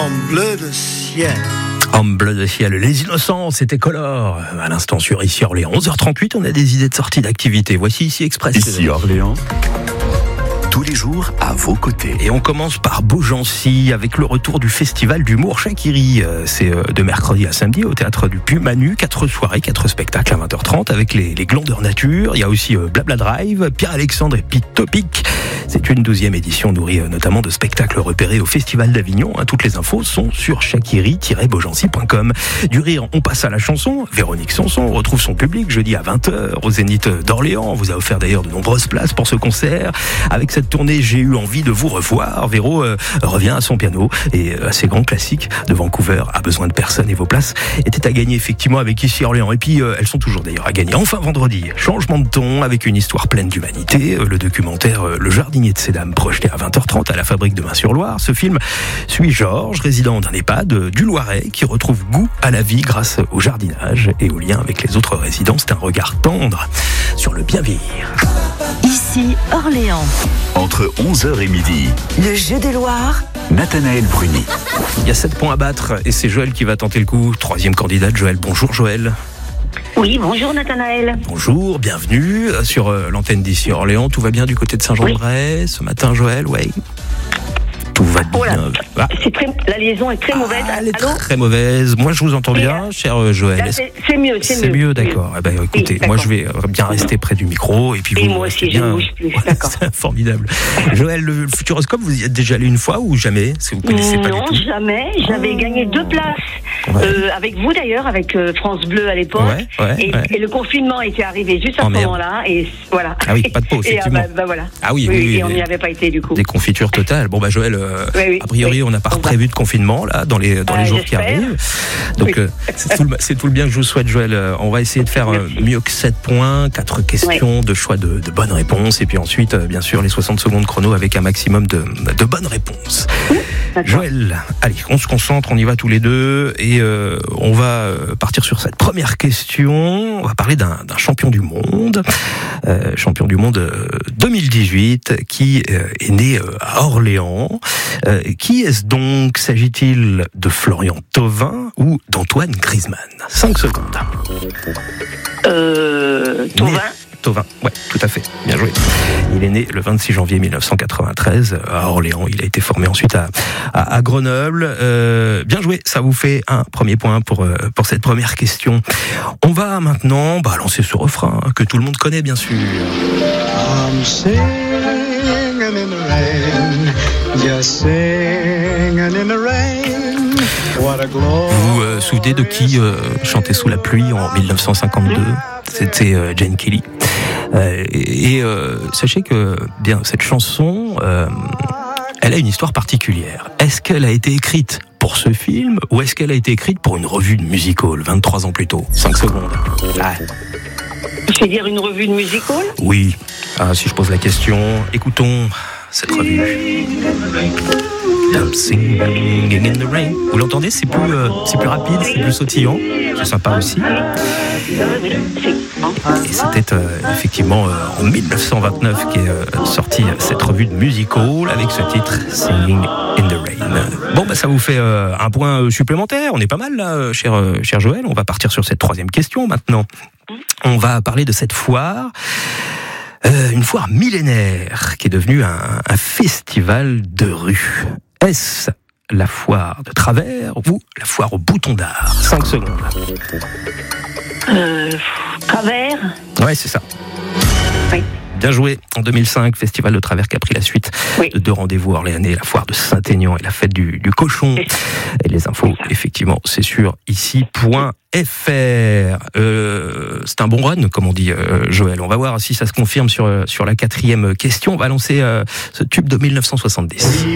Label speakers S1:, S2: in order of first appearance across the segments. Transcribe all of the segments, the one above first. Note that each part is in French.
S1: en bleu de ciel.
S2: En bleu de ciel, les innocents, c'était Color. À l'instant sur Ici Orléans, 11h38, on a des idées de sortie d'activité. Voici Ici Express.
S3: Ici Orléans, tous les jours à vos côtés.
S2: Et on commence par Beaugency avec le retour du festival d'humour Chakiri. C'est de mercredi à samedi au théâtre du Puy-Manu. 4 soirées, 4 spectacles à 20h30 avec les Glandeurs Nature. Il y a aussi Blabla Drive, Pierre-Alexandre et Pete Topic. C'est une 12e édition nourrie notamment de spectacles repérés au Festival d'Avignon. Toutes les infos sont sur chakiri-beaugency.com. Du rire, on passe à la chanson. Véronique Sanson retrouve son public jeudi à 20h au Zénith d'Orléans. On vous a offert d'ailleurs de nombreuses places pour ce concert. Avec cette tournée, j'ai eu envie de vous revoir. Véro revient à son piano et à ses grands classiques de Vancouver a besoin de personne, et vos places étaient à gagner effectivement avec Ici Orléans. Et puis elles sont toujours d'ailleurs à gagner. Enfin vendredi, changement de ton avec une histoire pleine d'humanité. Le documentaire Le Jardinier de ces dames, projeté à 20h30 à la Fabrique de Main-sur-Loire. Ce film suit Georges, résident d'un EHPAD du Loiret, qui retrouve goût à la vie grâce au jardinage et au lien avec les autres résidents. C'est un regard tendre sur le bien vieillir.
S4: Ici Orléans.
S3: Entre 11h et midi,
S4: Le jeu des Loirs.
S3: Nathanaël Bruni.
S2: Il y a 7 points à battre et c'est Joël qui va tenter le coup. 3e candidate, Joël. Bonjour Joël.
S5: Oui, bonjour Nathanaël.
S2: Bonjour, bienvenue sur l'antenne d'Ici Orléans. Tout va bien du côté de Saint-Jean-de-Bray ce matin, Joël? Oui. Tout va bien.
S5: Oh là, la liaison est très mauvaise.
S2: Elle est
S5: Allô?
S2: très mauvaise. Moi, je vous entends bien, cher Joël.
S5: Là, c'est mieux,
S2: C'est mieux, d'accord. Eh ben, écoutez,
S5: oui,
S2: moi, je vais bien rester près du micro. Et puis vous,
S5: moi aussi,
S2: bien.
S5: je ne bouge plus. D'accord.
S2: C'est formidable. Joël, le Futuroscope, vous y êtes déjà allé une fois ou jamais? Si vous connaissez pas du tout.
S5: Non, jamais. J'avais gagné 2 places.
S2: Ouais.
S5: Avec vous d'ailleurs, avec France Bleu à l'époque.
S2: Ouais.
S5: Et le confinement était arrivé juste à ce moment-là. Et voilà.
S2: Ah oui, pas de peau, effectivement.
S5: Et voilà.
S2: Ah oui.
S5: Et on n'y avait pas été du coup.
S2: Des confitures totales. Bon, Joël, a priori, on n'a pas prévu de confinement là dans les jours qui arrivent. Donc c'est tout le bien que je vous souhaite, Joël. On va essayer de faire mieux que 7 points, 4 questions de choix de bonnes réponses, et puis ensuite, bien sûr, les 60 secondes chrono avec un maximum de bonnes réponses. Joël, allez, on se concentre, on y va tous les deux, et on va partir sur cette première question. On va parler d'un champion du monde, 2018, qui est né à Orléans. Qui est-ce donc? S'agit-il de Florian Thauvin ou d'Antoine Griezmann? 5 secondes. Thauvin, ouais, tout à fait, bien joué. Il est né le 26 janvier 1993 à Orléans. Il a été formé ensuite à Grenoble. Bien joué, ça vous fait un premier point pour cette première question. On va maintenant lancer ce refrain que tout le monde connaît, bien sûr.
S1: I'm singing in the rain, just singing in the rain. What a glory.
S2: Vous vous souvenez de qui chantait sous la pluie en 1952 ? C'était Jane Kelly. Sachez que cette chanson, elle a une histoire particulière. Est-ce qu'elle a été écrite pour ce film ou est-ce qu'elle a été écrite pour une revue de musical 23 ans plus tôt? 5 secondes.
S5: C'est dire une revue de musical?
S2: Oui. Si je pose la question, écoutons cette revue. I'm singing in the rain. Vous l'entendez? C'est plus rapide, c'est plus sautillant. C'est sympa aussi. Et c'était effectivement en 1929 qu'est sortie cette revue de musical avec ce titre Singing in the Rain. Bon, ça vous fait un point supplémentaire. On est pas mal là, cher Joël. On va partir sur cette 3e question maintenant. On va parler de cette foire. Une foire millénaire qui est devenue un festival de rue. Est-ce la foire de Travers ou la foire au bouton d'art? 5 secondes.
S5: Travers?
S2: Ouais, c'est ça.
S5: Oui.
S2: Bien joué. En 2005, Festival de Travers qui a pris la suite de 2 rendez-vous orléanais, la foire de Saint-Aignan et la fête du cochon. Et les infos, effectivement, c'est sur ici.fr. C'est un bon run, comme on dit, Joël. On va voir si ça se confirme sur la 4e question. On va lancer ce tube de 1970.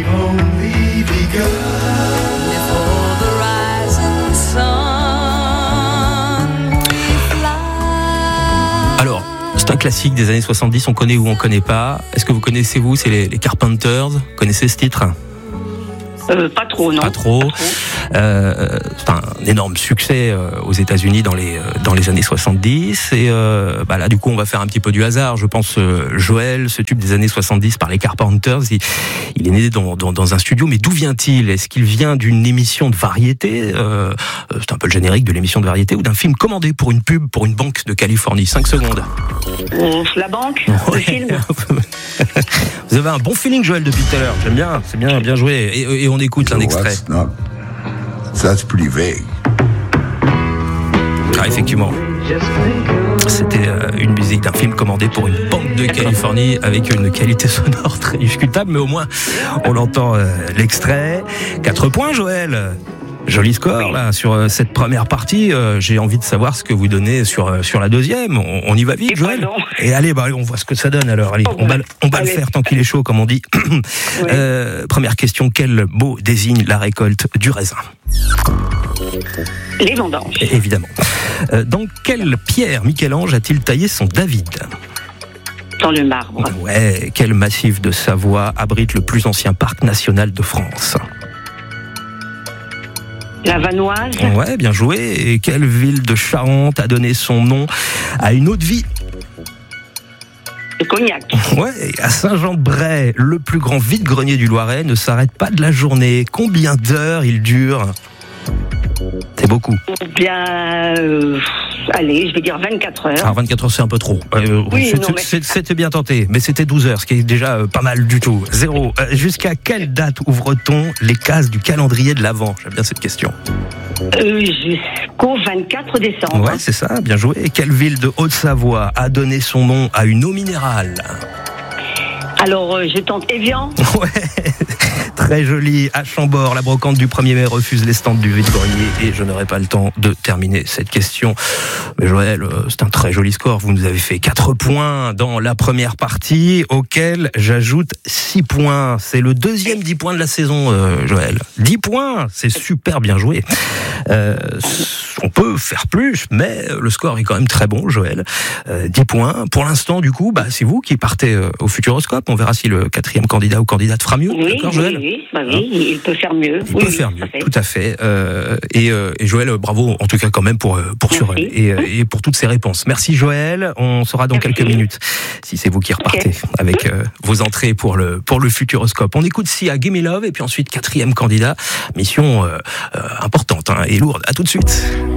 S2: Alors, c'est un classique des années 70, on connaît ou on connaît pas. Est-ce que vous connaissez, vous? C'est les Carpenters. Vous connaissez ce titre?
S5: Pas trop, non.
S2: Pas trop. C'est un énorme succès aux États-Unis dans les années 70. Et là, du coup, on va faire un petit peu du hasard. Je pense Joël, ce tube des années 70 par les Carpenters, il est né dans un studio. Mais d'où vient-il ? Est-ce qu'il vient d'une émission de variété ? C'est un peu le générique de l'émission de variété ou d'un film commandé pour une pub pour une banque de Californie ? 5 secondes.
S5: La banque, le film.
S2: Vous avez un bon feeling, Joël, depuis tout à l'heure. J'aime bien, c'est bien joué. Et on écoute un extrait.
S6: That's pretty vague.
S2: Ah, effectivement. C'était une musique d'un film commandé pour une banque de Californie avec une qualité sonore très discutable, mais au moins on entend l'extrait. 4 points, Joël. Joli score là sur cette première partie. J'ai envie de savoir ce que vous donnez sur la deuxième. On y va vite, Joël. Et allez, on voit ce que ça donne alors. Allez, on va le faire tant qu'il est chaud, comme on dit. Première question, quel mot désigne la récolte du raisin ?
S5: Les vendanges.
S2: Évidemment. Dans quelle pierre Michel-Ange a-t-il taillé son David ?
S5: Dans le marbre.
S2: Ouais. Quel massif de Savoie abrite le plus ancien parc national de France ?
S5: La Vanoise.
S2: Ouais, bien joué. Et quelle ville de Charente a donné son nom à une eau de vie ?
S5: Le Cognac.
S2: Ouais, à Saint-Jean-de-Bray, le plus grand vide-grenier du Loiret ne s'arrête pas de la journée. Combien d'heures il dure ? C'est beaucoup.
S5: Bien, allez, je vais dire 24 heures.
S2: Alors 24 heures, c'est un peu trop. C'était bien tenté, mais c'était 12 heures, ce qui est déjà pas mal du tout. 0. Jusqu'à quelle date ouvre-t-on les cases du calendrier de l'Avent ? J'aime bien cette question.
S5: Jusqu'au 24 décembre.
S2: Ouais, c'est ça, bien joué. Et quelle ville de Haute-Savoie a donné son nom à une eau minérale ?
S5: Alors, je tente Évian.
S2: Ouais, très joli. À Chambord, la brocante du 1er mai refuse les stands du vide-grenier. Et je n'aurai pas le temps de terminer cette question. Mais Joël, c'est un très joli score. Vous nous avez fait 4 points dans la première partie, auquel j'ajoute 6 points. C'est le deuxième 10 points de la saison, Joël. 10 points, c'est super bien joué. On peut faire plus, mais le score est quand même très bon, Joël. 10 points. Pour l'instant, du coup, c'est vous qui partez au Futuroscope. On verra si le 4e candidat ou candidate fera mieux.
S5: Oui,
S2: d'accord, Joël ?
S5: oui, il peut faire mieux.
S2: Il peut faire mieux, tout à fait. Et Joël, bravo en tout cas quand même pour Surel et pour toutes ces réponses. Merci Joël. On saura dans quelques minutes si c'est vous qui repartez avec vos entrées pour le Futuroscope. On écoute Sia, Gimme Love, et puis ensuite 4e candidat. Mission importante et lourde. À tout de suite.